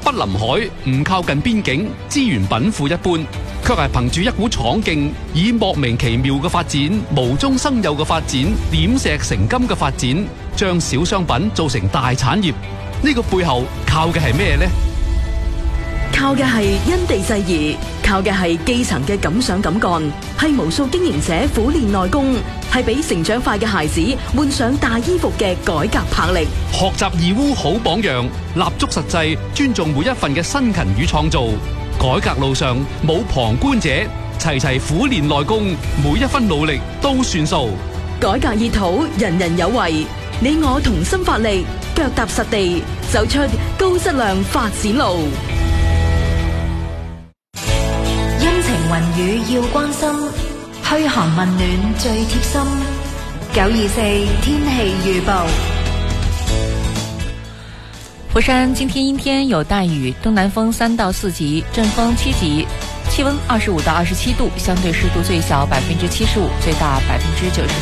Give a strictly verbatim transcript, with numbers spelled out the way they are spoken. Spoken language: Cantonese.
不臨海，唔靠近邊境，資源稟賦一般，卻係憑住一股闖勁，以莫名其妙嘅發展、無中生有嘅發展、點石成金嘅發展，將小商品做成大產業。呢個背後靠嘅係咩呢？ 靠嘅係因地制宜，靠嘅係基層嘅敢想敢幹，係無數經營者苦練內功，係俾成長快嘅孩子換上大衣服嘅改革魄力。 學習義烏好榜樣，立足實際，尊重每一份嘅辛勤與創造。改革路上冇旁觀者，齊齊苦練內功，每一分努力都算數。 改革熱土，人人有為，你我同心發力，腳踏實地，走出高質量發展路。 陰晴雲雨要關心，噓寒問暖最貼心。九二四天氣預報。 佛山今天陰天有大雨，東南風三到四級，陣風七級，氣溫二十五到二十七度，相對濕度最小百分之七十五，最大百分之九十。